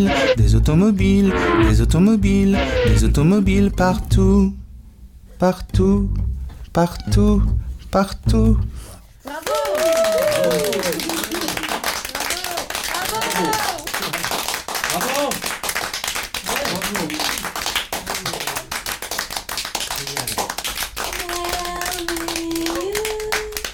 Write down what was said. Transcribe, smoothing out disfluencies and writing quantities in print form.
Des automobiles, des automobiles, des automobiles partout. Partout, partout, partout. Bravo!